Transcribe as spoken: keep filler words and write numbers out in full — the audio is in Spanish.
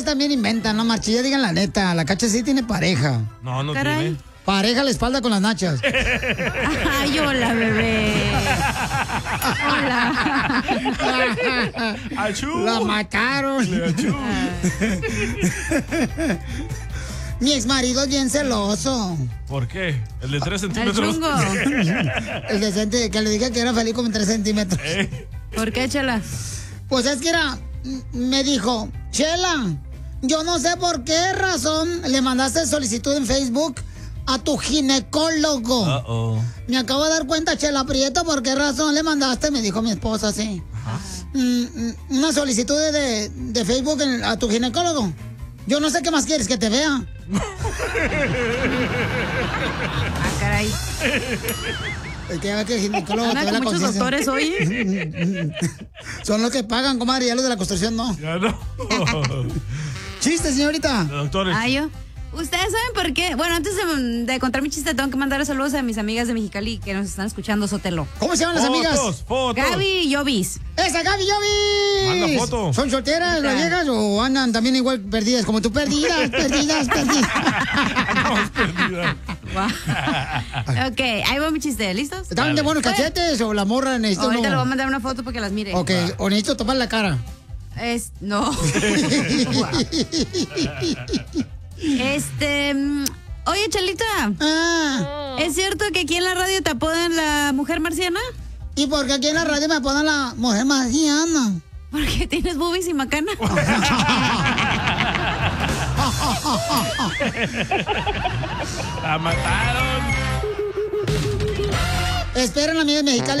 ustedes también inventan, ¿no, Marchilla? Digan la neta, la Cacha sí tiene pareja. No, no Caray. tiene. Pareja a la espalda con las nachas. Ay, hola, bebé. Hola. ¡Achú! La mataron. ¡Achú! Mi ex marido es bien celoso. ¿Por qué? ¿El de tres El centímetros? chungo. El decente que le dije que era feliz como tres centímetros. ¿Eh? ¿Por qué, Chela? Pues es que era, me dijo, Chela, yo no sé por qué razón le mandaste solicitud en Facebook a tu ginecólogo. Uh-oh. Me acabo de dar cuenta, Chela Prieto, por qué razón le mandaste, me dijo mi esposa, así. Mm, una solicitud de, de Facebook en- a tu ginecólogo. Yo no sé qué más quieres que te vea. Ah, caray. Es que ya que el ginecólogo Anda te ve con la muchos conciencia. doctores hoy. Son los que pagan, comadre, ya los de la construcción no. Ya no. Chiste, señorita. De doctores. Ah, yo. ¿Ustedes saben por qué? Bueno, antes de, de contar mi chiste, tengo que mandar saludos a mis amigas de Mexicali que nos están escuchando, Sotelo. ¿Cómo se llaman las amigas? Fotos, fotos. Gaby y Jovis. ¡Esa Gaby Jovis! Manda foto. ¿Son solteras las viejas o andan también igual perdidas como tú? Perdidas, perdidas, perdidas. Andamos perdidas. Wow. Ok, ahí va mi chiste. ¿Listos? ¿Están de buenos cachetes o la morra necesita Ahorita le voy a uno? mandar una foto para que las mire. Ok, o necesito tomar la cara. Es, no. Este. mm, Oye, Chalita. Ah, ¿Es cierto que aquí en la radio te apodan la mujer marciana? ¿y por qué aquí en la radio me ponen la mujer marciana? Porque tienes boobies y macana. La mataron. Esperen, amigos mexicanos.